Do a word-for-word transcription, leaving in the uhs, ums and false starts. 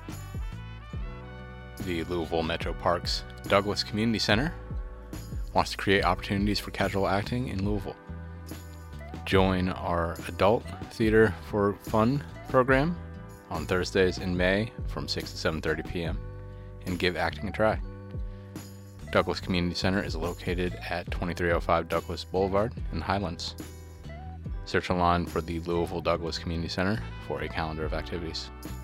The Louisville Metro Parks Douglas Community Center wants to create opportunities for casual acting in Louisville. Join our Adult Theater for Fun program on Thursdays in May from six to seven thirty p.m. and give acting a try. Douglas Community Center is located at twenty-three oh five Douglas Boulevard in Highlands. Search online for the Louisville Douglas Community Center for a calendar of activities.